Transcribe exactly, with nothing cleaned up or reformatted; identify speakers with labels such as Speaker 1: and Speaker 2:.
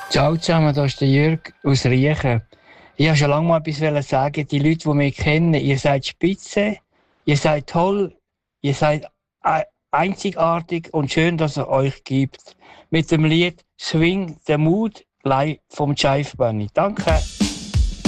Speaker 1: Ciao zusammen, da ist der Jörg aus Riechen. Ich wollte schon lange mal etwas sagen. Die Leute, die mich kennen, ihr seid spitze, ihr seid toll, ihr seid einzigartig und schön, dass es euch gibt. Mit dem Lied Swing the Mood live vom Jive Bunny. Danke.